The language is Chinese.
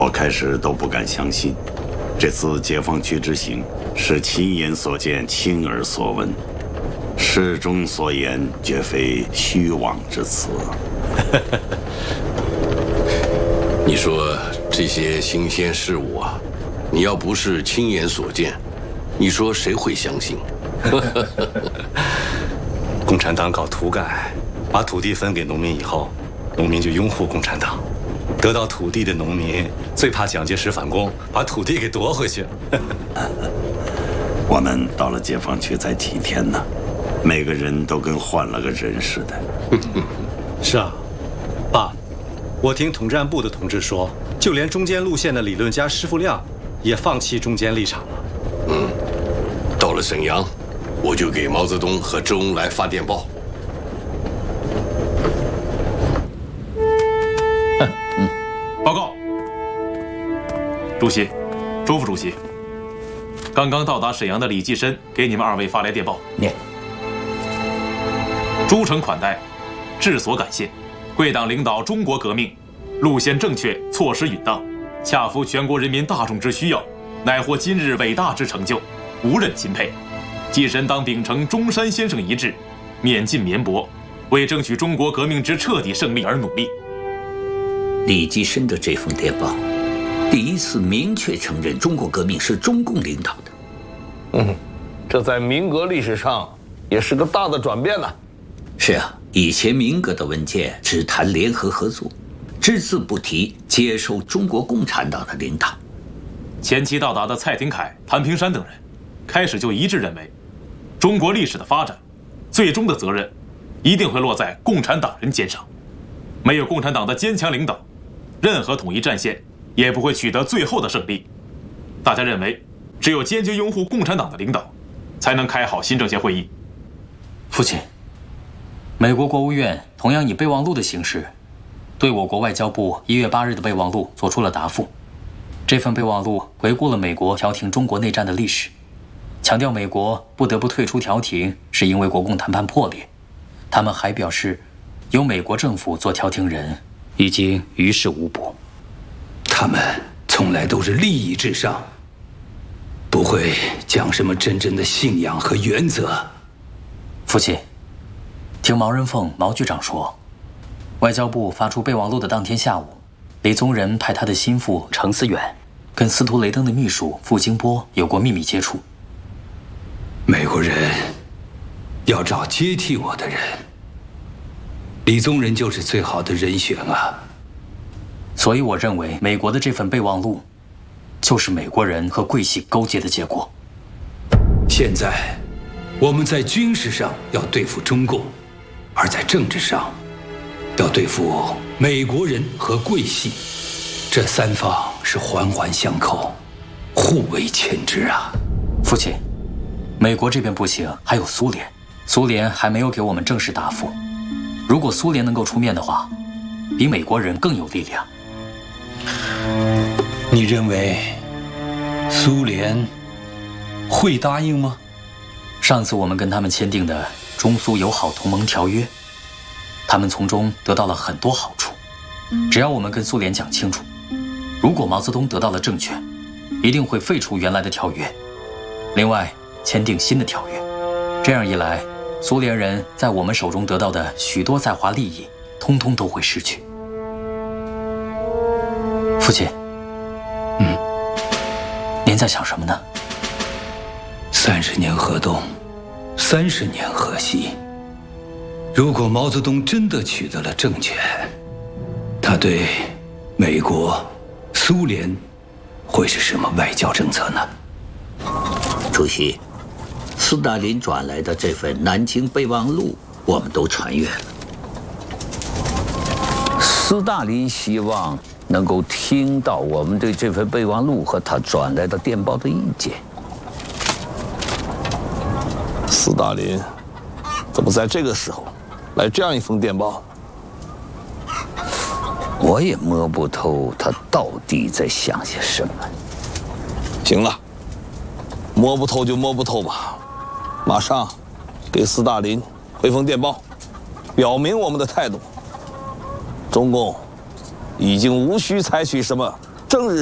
我开始都不敢相信，这次解放区之行是亲眼所见、亲耳所闻，事中所言绝非虚妄之词。 你说这些新鲜事物啊，你要不是亲眼所见，你说谁会相信？ 共产党搞土改，把土地分给农民以后，农民就拥护共产党。得到土地的农民最怕蒋介石反攻，把土地给夺回去。 我们到了解放区才几天呢，每个人都跟换了个人似的。 是啊，爸，我听统战部的同志说，就连中间路线的理论家施富亮也放弃中间立场了。 到了沈阳，我就给毛泽东和周恩来发电报。 报告，主席，周副主席，刚刚到达沈阳的李济深给你们2位发来电报。 念。 诸诚款待，致所感谢。贵党领导中国革命，路线正确，措施允当，恰符全国人民大众之需要，乃获今日伟大之成就，无人钦佩。济深当秉承中山先生遗志，勉进绵薄，为争取中国革命之彻底胜利而努力。 李济深的这封电报，第一次明确承认中国革命是中共领导的。 这在民革历史上也是个大的转变呢。 是啊，以前民革的文件只谈联合合作，只字不提接受中国共产党的领导。 前期到达的蔡廷锴、谭平山等人，开始就一致认为，中国历史的发展，最终的责任，一定会落在共产党人肩上。没有共产党的坚强领导，任何统一战线也不会取得最后的胜利。大家认为，只有坚决拥护共产党的领导，才能开好新政协会议。 父亲，美国国务院同样以备忘录的形式，对我国外交部1月8日的备忘录作出了答复。这份备忘录回顾了美国调停中国内战的历史，强调美国不得不退出调停是因为国共谈判破裂。他们还表示，由美国政府做调停人已经于事无补。 他们从来都是利益至上，不会讲什么真正的信仰和原则。 父亲，听毛人凤毛局长说，外交部发出备忘录的当天下午，李宗仁派他的心腹程思远跟司徒雷登的秘书傅京波有过秘密接触。 美国人要找接替我的人，李宗仁就是最好的人选啊。 所以我认为美国的这份备忘录，就是美国人和桂系勾结的结果。 现在我们在军事上要对付中共，而在政治上要对付美国人和桂系，这三方是环环相扣，互为牵制啊。 父亲，美国这边不行，还有苏联，苏联还没有给我们正式答复。如果苏联能够出面的话，比美国人更有力量。 你认为苏联会答应吗？ 上次我们跟他们签订的中苏友好同盟条约，他们从中得到了很多好处。只要我们跟苏联讲清楚，如果毛泽东得到了政权，一定会废除原来的条约，另外签订新的条约。这样一来，苏联人在我们手中得到的许多在华利益，通通都会失去。父亲，您在想什么呢 ？30年河东，30年河西。如果毛泽东真的取得了政权，他对美国、苏联会是什么外交政策呢？ 主席，斯大林转来的这份南京备忘录，我们都传阅了。斯大林希望能够听到我们对这份备忘录和他转来的电报的意见。 斯大林怎么在这个时候来这样一封电报？ 我也摸不透他到底在想些什么。 行了，摸不透就摸不透吧，马上给斯大林回封电报，表明我们的态度。中共已经无需采取什么正日。